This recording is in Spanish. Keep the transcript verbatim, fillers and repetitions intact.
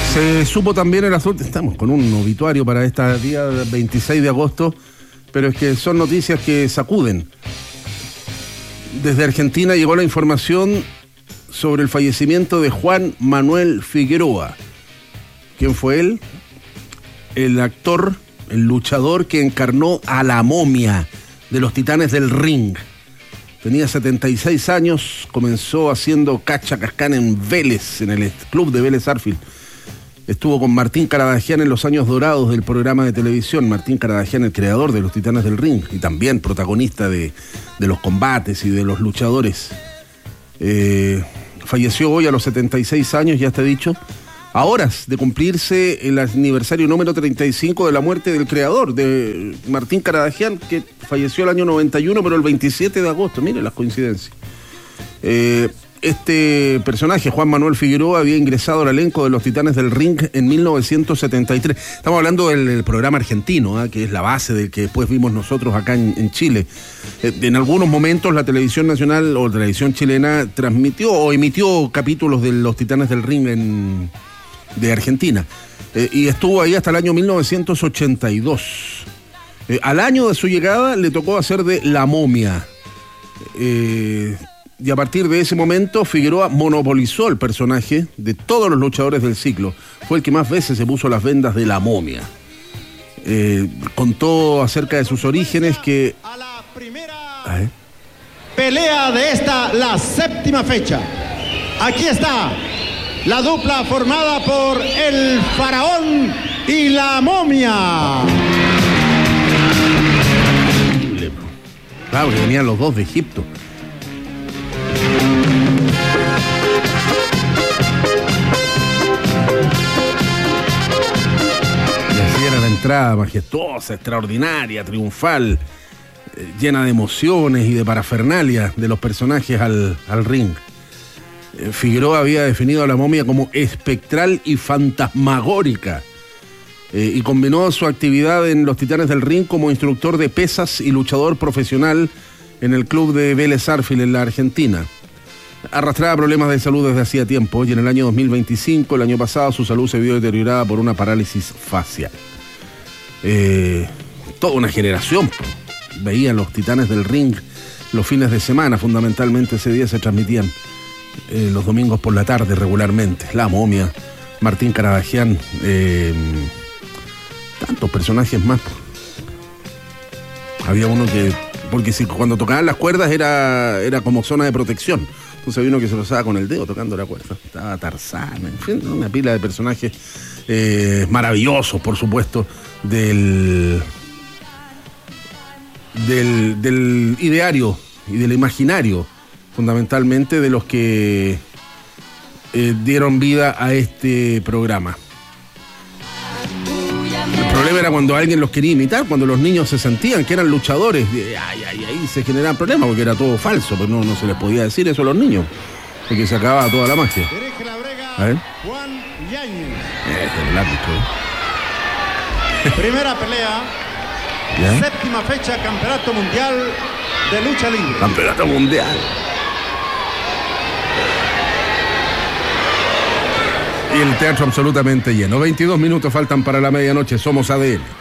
Se supo también el asunto, estamos con un obituario para este día veintiséis de agosto, pero es que son noticias que sacuden. Desde Argentina llegó la información sobre el fallecimiento de Juan Manuel Figueroa. ¿Quién fue él? El actor, el luchador que encarnó a la momia de los Titanes del Ring. Tenía setenta y seis años, comenzó haciendo cacha cascán en Vélez, en el club de Vélez Sarsfield. Estuvo con Martín Caradagian en los años dorados del programa de televisión. Martín Caradagian, el creador de los Titanes del Ring y también protagonista de, de los combates y de los luchadores. Eh, falleció hoy a los setenta y seis años, ya te he dicho, a horas de cumplirse el aniversario número treinta y cinco de la muerte del creador, de Martín Caradagian, que falleció el año noventa y uno, pero el veintisiete de agosto. Miren las coincidencias. Eh, Este personaje, Juan Manuel Figueroa, había ingresado al elenco de los Titanes del Ring en mil novecientos setenta y tres. Estamos hablando del, del programa argentino, ¿eh? que es la base del que después vimos nosotros acá en, en Chile. Eh, en algunos momentos la televisión nacional o televisión chilena transmitió o emitió capítulos de los Titanes del Ring en, de Argentina. Eh, y estuvo ahí hasta el año mil novecientos ochenta y dos. Eh, al año de su llegada le tocó hacer de La Momia. Eh... Y a partir de ese momento, Figueroa monopolizó el personaje de todos los luchadores del ciclo. Fue el que más veces se puso las vendas de la momia. Eh, contó acerca de sus orígenes que... A la primera ¿Eh? pelea de esta, la séptima fecha. Aquí está la dupla formada por el faraón y la momia. Claro, que venían los dos de Egipto. La entrada majestuosa, extraordinaria, triunfal, eh, llena de emociones y de parafernalia de los personajes al, al ring. Eh, Figueroa había definido a la momia como espectral y fantasmagórica eh, y combinó su actividad en los Titanes del Ring como instructor de pesas y luchador profesional en el club de Vélez Sarsfield en la Argentina. Arrastraba problemas de salud desde hacía tiempo y en el año dos mil veinticinco, el año pasado, su salud se vio deteriorada por una parálisis facial. Eh, toda una generación veía los Titanes del Ring los fines de semana, fundamentalmente ese día se transmitían eh, los domingos por la tarde regularmente. La momia, Martín Caradagian, eh, tantos personajes más. Había uno que, porque si cuando tocaban las cuerdas era, era como zona de protección. Entonces había uno que se lo usaba con el dedo tocando la cuerda. Estaba Tarzán, en fin, una pila de personajes eh, maravillosos, por supuesto, del, del, del ideario y del imaginario, fundamentalmente de los que eh, dieron vida a este programa. El problema era cuando alguien los quería imitar, cuando los niños se sentían que eran luchadores, y ay, ay, ahí se generaban problemas porque era todo falso, pero no, no se les podía decir eso a los niños, porque se acababa toda la magia. Dirige la brega a ver. Juan Yáñez. Es el árbitro. Primera pelea, ¿ya? Séptima fecha, Campeonato Mundial de Lucha Libre. Campeonato Mundial. Y el teatro absolutamente lleno. veintidós minutos faltan para la medianoche. Somos A D N.